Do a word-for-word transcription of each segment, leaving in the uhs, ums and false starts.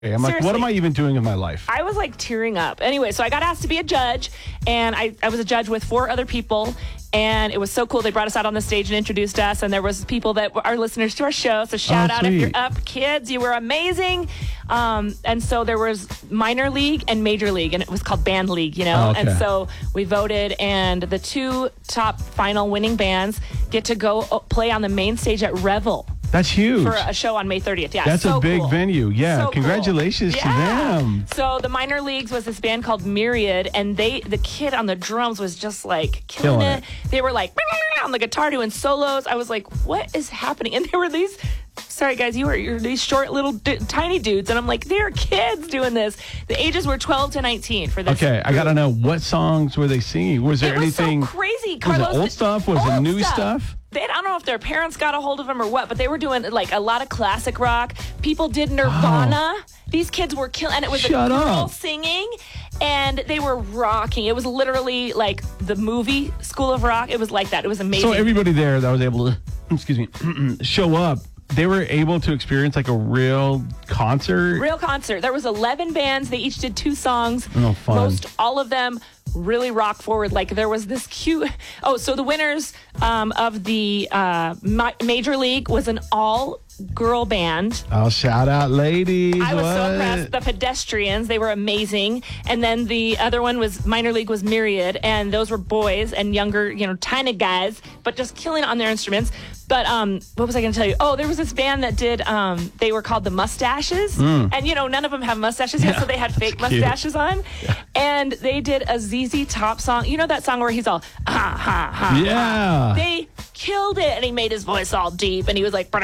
I'm like, Seriously. what am I even doing with my life? I was like tearing up. Anyway, so I got asked to be a judge, and I, I was a judge with four other people, and it was so cool. They brought us out on the stage and introduced us, and there was people that are listeners to our show. So shout Oh, out if sweet. you're up, kids. You were amazing. Um, and so there was minor league and major league, and it was called band league, you know. Oh, okay. And so we voted, and the two top final winning bands get to go uh, play on the main stage at Revel. That's huge. For a show on May thirtieth. Yeah, That's so a big cool. venue. Yeah, So cool. congratulations to Yeah. them. So the minor leagues was this band called Myriad, and they the kid on the drums was just like killing, Killing it. it. They were like on the guitar doing solos. I was like, what is happening? And there were these. Sorry, guys, you were you're these short little d- tiny dudes, and I'm like, they're kids doing this. The ages were twelve to nineteen for this. Okay, I got to know, what songs were they singing? Was there It was anything? so crazy. Was Carlos, it old stuff? Was it old new stuff? They, I don't know if their parents got a hold of them or what, but they were doing like a lot of classic rock. People did Nirvana. These kids were killing, and it was Shut a girl up. singing, and they were rocking. It was literally like the movie School of Rock. It was like that. It was amazing. So everybody there that was able to, excuse me, show up, they were able to experience like a real concert. Real concert. There was eleven bands. They each did two songs. Oh, fun. Most all of them really rock forward. Like there was this cute. Oh, so the winners um, of the uh, ma- Major League was an all girl band. Oh, shout out, ladies. I was so What? impressed. The Pedestrians, they were amazing. And then the other one was minor league was Myriad, and those were boys and younger, you know, tiny guys, but just killing it on their instruments. But um, what was I going to tell you? Oh, there was this band that did. Um, they were called the Mustaches, and you know, none of them have mustaches yet, Yeah, so they had fake that's cute. mustaches on. And they did a Z Z Top song. You know that song where he's all ha ha ha. Yeah. They killed it, and he made his voice all deep, and he was like, they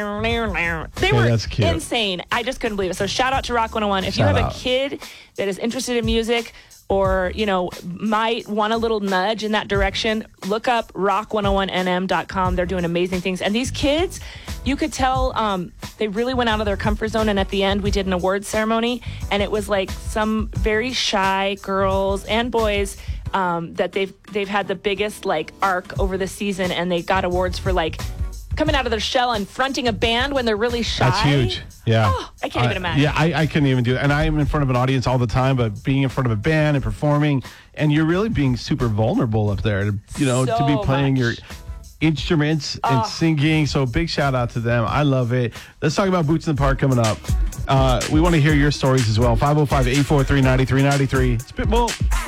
Okay, were that's cute. insane. I just couldn't believe it. So shout out to Rock one oh one. If Shout you have out. a kid that is interested in music, or you know might want a little nudge in that direction, look up rock one oh one n m dot com. They're doing amazing things, and these kids, you could tell um, they really went out of their comfort zone. And at the end, we did an awards ceremony, and it was like some very shy girls and boys um, that they've they've had the biggest like arc over the season, and they got awards for like coming out of their shell and fronting a band when they're really shy. That's huge. Yeah. Oh, I can't even Uh, imagine. Yeah, I, I couldn't even do it. And I am in front of an audience all the time, but being in front of a band and performing, and you're really being super vulnerable up there, to, you know, to be So playing much. your instruments and Oh. singing. So big shout out to them. I love it. Let's talk about Boots in the Park coming up. Uh, we want to hear your stories as well. five oh five, eight four three, nine three nine three. Spitball.